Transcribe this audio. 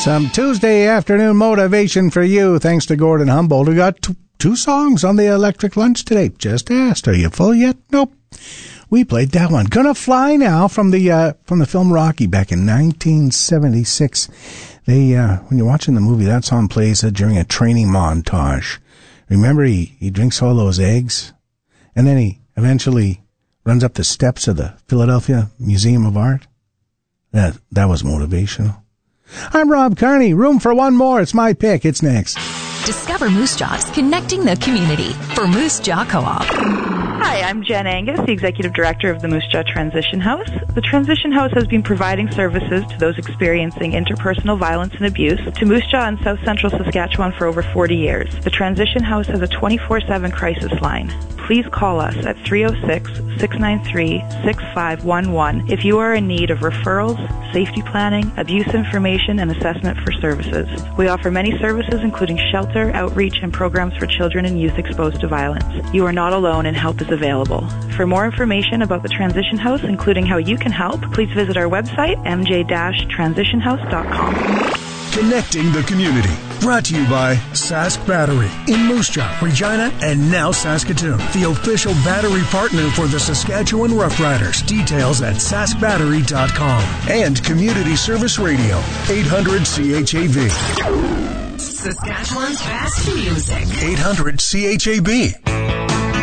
Some Tuesday afternoon motivation for you, thanks to Gordon Humboldt, who got two songs on the electric lunch today. Just asked, are you full yet? Nope. We played that one. Gonna Fly Now from the film Rocky back in 1976. When you're watching the movie, that song plays during a training montage. Remember, he drinks all those eggs, and then he eventually runs up the steps of the Philadelphia Museum of Art. That was motivational. I'm Rob Carney. Room for one more. It's my pick. It's next. Discover Moose Jaw's connecting the community for Moose Jaw Co-op. Hi, I'm Jen Angus, the Executive Director of the Moose Jaw Transition House. The Transition House has been providing services to those experiencing interpersonal violence and abuse to Moose Jaw in South Central Saskatchewan for over 40 years. The Transition House has a 24/7 crisis line. Please call us at 306-693-6511 if you are in need of referrals, safety planning, abuse information, and assessment for services. We offer many services including shelter, outreach, and programs for children and youth exposed to violence. You are not alone and help is available. For more information about the Transition House, including how you can help, please visit our website, mj-transitionhouse.com. Connecting the community. Brought to you by Sask Battery in Moose Jaw, Regina, and now Saskatoon. The official battery partner for the Saskatchewan Roughriders. Details at saskbattery.com. And Community Service Radio, 800 CHAB. Saskatchewan's best music. 800 CHAB.